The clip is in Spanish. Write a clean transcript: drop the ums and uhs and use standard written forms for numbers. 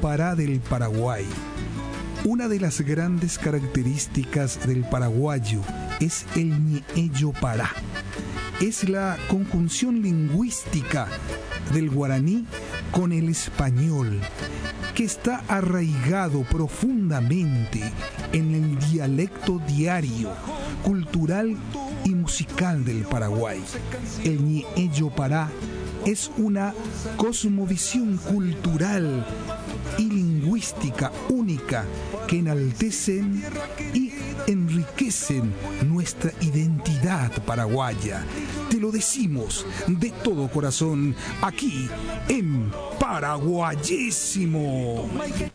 Pará del Paraguay. Una de las grandes características del paraguayo es el ñeello pará. Es la conjunción lingüística del guaraní con el español, que está arraigado profundamente en el dialecto diario, cultural y musical del Paraguay. El ñeello pará es una cosmovisión cultural y lingüística única que enaltecen y enriquecen nuestra identidad paraguaya. Te lo decimos de todo corazón aquí en Paraguayísimo.